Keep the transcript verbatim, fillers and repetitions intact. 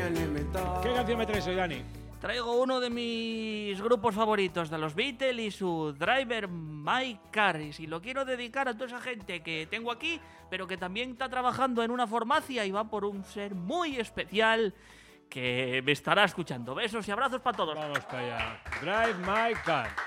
¿Qué canción me traes hoy, Dani? Traigo uno de mis grupos favoritos de los Beatles y su Driver My Car. Y si lo quiero dedicar a toda esa gente que tengo aquí, pero que también está trabajando en una farmacia y va por un ser muy especial que me estará escuchando. Besos y abrazos para todos. Vamos para allá. Drive My Car.